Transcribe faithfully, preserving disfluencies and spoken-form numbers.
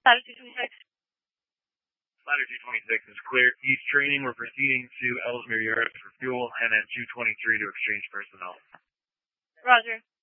Latitude twenty-six. Latitude twenty-six is cleared. East training, we're proceeding to Ellesmere Yard for fuel, and at two twenty-three to exchange personnel. Roger.